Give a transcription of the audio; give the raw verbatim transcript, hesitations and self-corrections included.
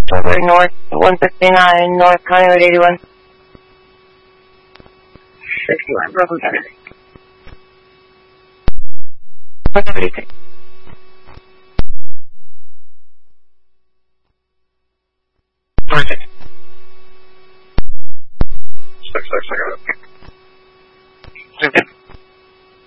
Strawberry North, one fifty-nine, North County Road eighty-one. sixty-one, Brooklyn Center. one thirty-six.